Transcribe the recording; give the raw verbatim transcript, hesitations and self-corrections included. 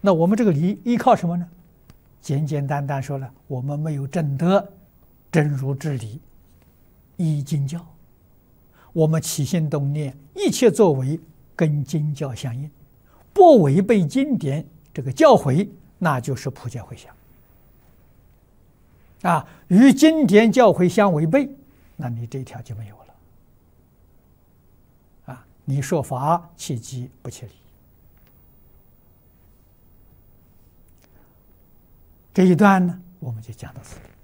那我们这个理依靠什么呢？简简单单说了，我们没有正德、真如之理，依经教，我们起心动念，一切作为跟经教相应，不违背经典这个教诲，那就是普贤回向。啊，与经典教诲相违背，那你这一条就没有了。啊，你说法切机不切理。这一段呢，我们就讲到此。